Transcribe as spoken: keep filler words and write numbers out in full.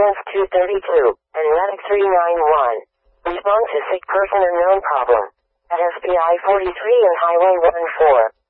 ambulance two thirty-two, and medic three ninety-one. Respond to sick person unknown problem. At S P I forty-three and Highway one four.